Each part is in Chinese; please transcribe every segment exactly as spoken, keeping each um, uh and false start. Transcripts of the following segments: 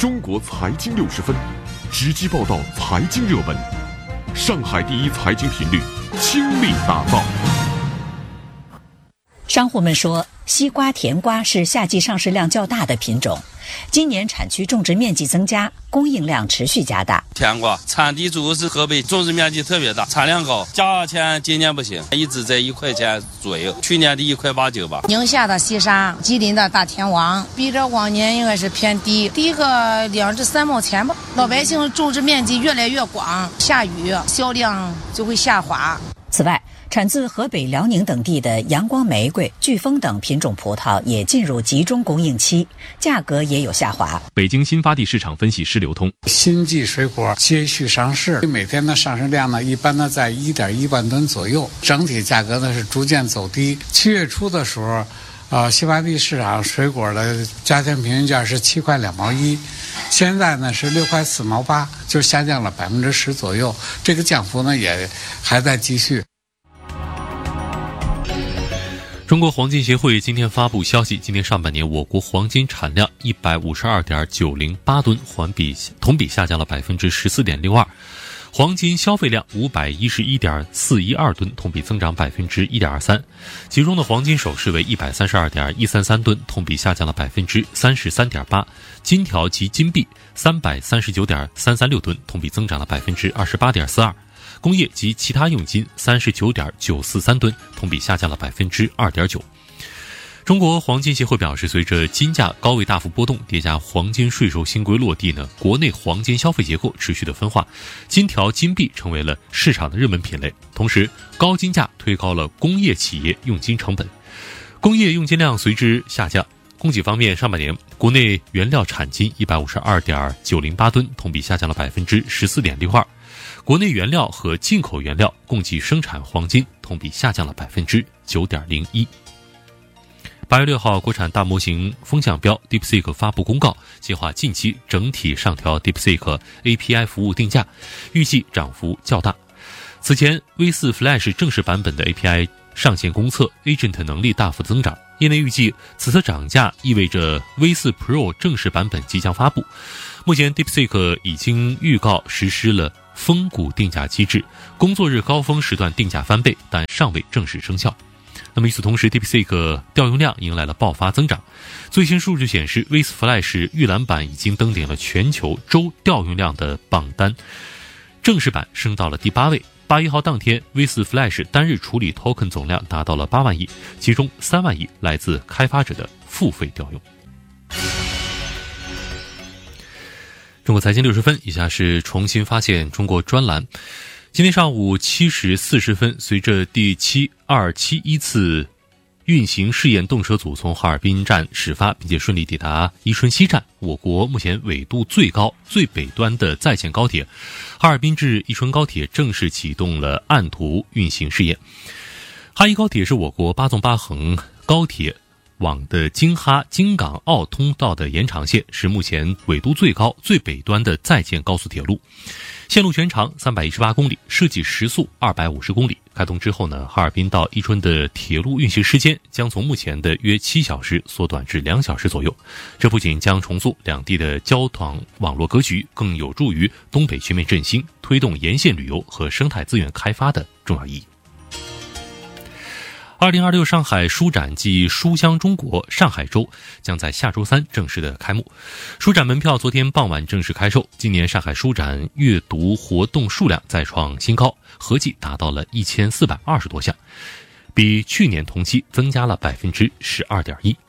中国财经六十分，直击报道财经热门，上海第一财经频率倾力打造。 商户们说，西瓜、甜瓜是夏季上市量较大的品种，今年产区种植面积增加，供应量持续加大。 甜瓜产地主要是河北，种植面积特别大，产量高，价钱今年不行，一直在一块钱左右，去年的一块八九吧。 宁夏的西沙，吉林的大田王，比这往年应该是偏低，低个两至三毛钱吧。老百姓种植面积越来越广，下雨销量就会下滑。 此外，产自河北、辽宁等地的阳光玫瑰、飓风等品种葡萄也进入集中供应期，价格也有下滑。 北京新发地市场分析师刘通： 新季水果接续上市，每天的上市量呢，一般呢在一点一万吨左右，整体价格呢是逐渐走低。七月初的时候，呃，新发地市场水果的价钱平均价是七块两毛一，现在呢是六块四毛八，就下降了百分之十左右。这个降幅呢也还在继续。 中国黄金协会今天发布消息，今年上半年我国黄金产量一百五十二点九零八吨，环比同比下降了百分之十四点六二。黄金消费量五百一十一点四一二吨，同比增长百分之一点二三。其中的黄金首饰为一百三十二点一三三吨，同比下降了百分之三十三点八。金条及金币三百三十九点三三六吨，同比增长了百分之二十八点四二。工业及其他用金三十九点九四三吨，同比下降了百分之二点九。中国黄金协会表示，随着金价高位大幅波动，叠加黄金税收新规落地呢，国内黄金消费结构持续的分化，金条、金币成为了市场的热门品类。同时，高金价推高了工业企业用金成本，工业用金量随之下降。供给方面，上半年国内原料产金一百五十二点九零八吨，同比下降了百分之十四点六二。国内原料和进口原料共计生产黄金同比下降了百分之九点零一。八月六号，国产大模型风向标 DeepSeek 发布公告，计划近期整体上调 DeepSeek A P I 服务定价，预计涨幅较大。此前 V 四 Flash 正式版本的 A P I 上线公测 Agent 能力大幅增长，业内预计此次涨价意味着 V 四 Pro 正式版本即将发布。目前 DeepSeek 已经预告实施了峰谷定价机制，工作日高峰时段定价翻倍，但尚未正式生效。那么与此同时 DeepSeek 调用量迎来了爆发增长。最新数据显示 V 四 Flash 预览版已经登顶了全球周调用量的榜单，正式版升到了第八位。八月一号当天 V 四 Flash 单日处理 token 总量达到了八万亿，其中三万亿来自开发者的付费调用。中国财经六十分，以下是重新发现中国专栏。今天上午七时四十分，随着第七二七一次运行试验动车组从哈尔滨站始发，并且顺利抵达伊春西站，我国目前纬度最高、最北端的在线高铁哈尔滨至伊春高铁正式启动了按图运行试验。哈伊高铁是我国八纵八横高铁网的京哈京港澳通道的延长线，是目前纬度最高、最北端的在建高速铁路。线路全长三百一十八公里，设计时速二百五十公里。开通之后呢，哈尔滨到伊春的铁路运行时间将从目前的约七小时缩短至两小时左右。这不仅将重塑两地的交通网络格局，更有助于东北全面振兴，推动沿线旅游和生态资源开发的重要意义。二零二六上海书展暨书香中国上海周将在下周三正式的开幕。书展门票昨天傍晚正式开售，今年上海书展阅读活动数量再创新高，合计达到了一千四百二十多项，比去年同期增加了百分之十二点一。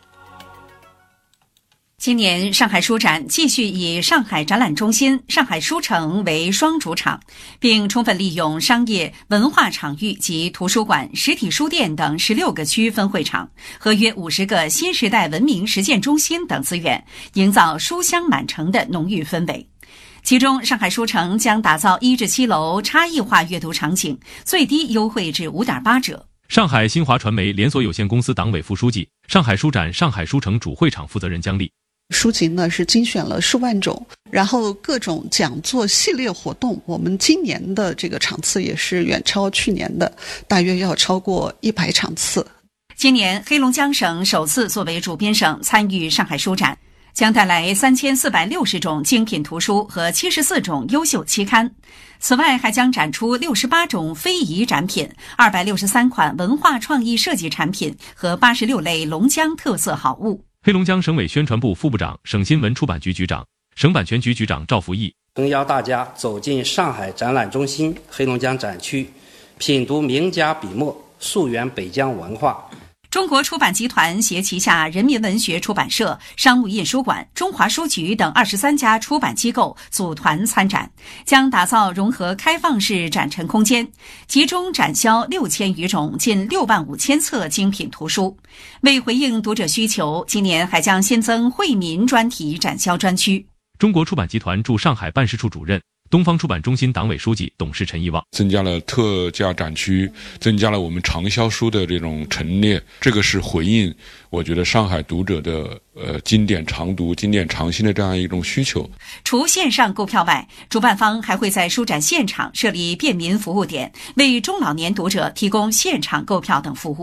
今年上海书展继续以上海展览中心、上海书城为双主场，并充分利用商业文化场域及图书馆、实体书店等十六个区分会场和约五十个新时代文明实践中心等资源，营造书香满城的浓郁氛围。其中，上海书城将打造一至七楼差异化阅读场景，最低优惠至五点八折。 上海新华传媒连锁有限公司党委副书记、上海书展上海书城主会场负责人姜丽。 书籍呢是精选了数万种，然后各种讲座系列活动，我们今年的这个场次也是远超去年的，大约要超过一百场次。 今年黑龙江省首次作为主编省参与上海书展。 将带来三千四百六十种精品图书和七十四种优秀期刊。此外，还将展出六十八种非遗展品、二百六十三款文化创意设计产品和八十六类龙江特色好物。 黑龙江省委宣传部副部长、省新闻出版局局长、省版权局局长赵福义诚邀大家走进上海展览中心黑龙江展区，品读名家笔墨，溯源北疆文化。 中国出版集团携旗下人民文学出版社、商务印书馆、中华书局等二十三家出版机构组团参展，将打造融合开放式展陈空间，集中展销六千余种近六万五千册精品图书。为回应读者需求，今年还将新增惠民专题展销专区。 中国出版集团驻上海办事处主任、东方出版中心党委书记、董事陈一旺增加了特价展区，增加了我们畅销书的这种陈列，这个是回应我觉得上海读者的呃经典常读、经典常新的这样一种需求。 除线上购票外，主办方还会在书展现场设立便民服务点，为中老年读者提供现场购票等服务。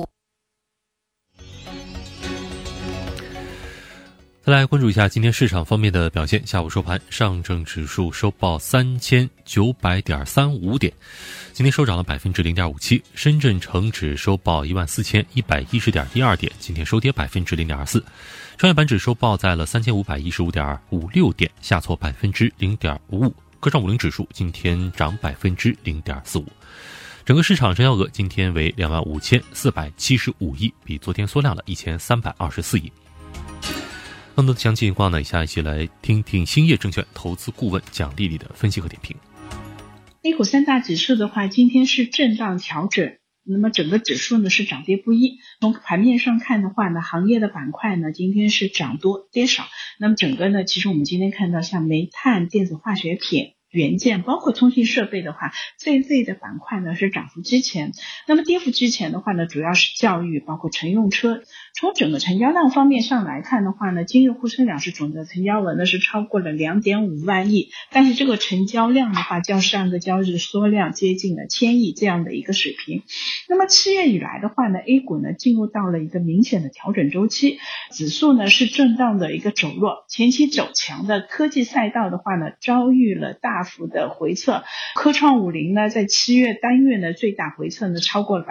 再来关注一下今天市场方面的表现。下午收盘，上证指数收报三千九百点三五点，今天收涨了百分之零点五七。深圳成指收报一万四千一百一十点一二点，今天收跌百分之零点二四。创业板指收报在了三千五百一十五点五六点，下挫百分之零点五五。科创五零指数今天涨百分之零点四五。整个市场成交额今天为两万五千四百七十五亿，比昨天缩量了一千三百二十四亿。更多的详细情况呢，以下一起来听听兴业证券投资顾问蒋丽丽的分析和点评。 A 股三大指数的话，今天是震荡调整，那么整个指数呢是涨跌不一。从盘面上看的话呢，行业的板块呢今天是涨多跌少。那么整个呢，其实我们今天看到像煤炭、电子化学品、元件包括通信设备的话，这一类的板块呢是涨幅居前。那么跌幅居前的话呢，主要是教育包括乘用车。从整个成交量方面上来看的话呢，今日沪深两市总的成交额呢是超过了 两点五万亿，但是这个成交量的话较上个交易日缩量接近了千亿这样的一个水平。那么七月以来的话呢， A 股呢进入到了一个明显的调整周期，指数呢是震荡的一个走弱，前期走强的科技赛道的话呢遭遇了大幅的回撤，科创五零呢在七月单月呢最大回撤呢超过了